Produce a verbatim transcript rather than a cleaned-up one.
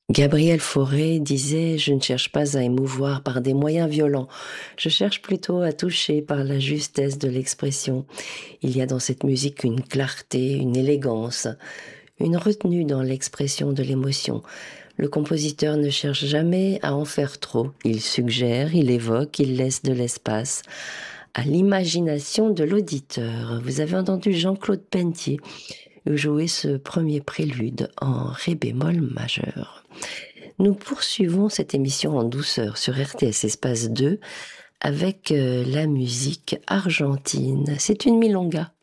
Gabriel Fauré disait: «Je ne cherche pas à émouvoir par des moyens violents, je cherche plutôt à toucher par la justesse de l'expression». Il y a dans cette musique une clarté, une élégance, une retenue dans l'expression de l'émotion. Le compositeur ne cherche jamais à en faire trop. Il suggère, il évoque, il laisse de l'espace à l'imagination de l'auditeur. Vous avez entendu Jean-Claude Pentier jouer ce premier prélude en ré bémol majeur. Nous poursuivons cette émission en douceur sur R T S Espace deux avec euh, la musique argentine. C'est une milonga.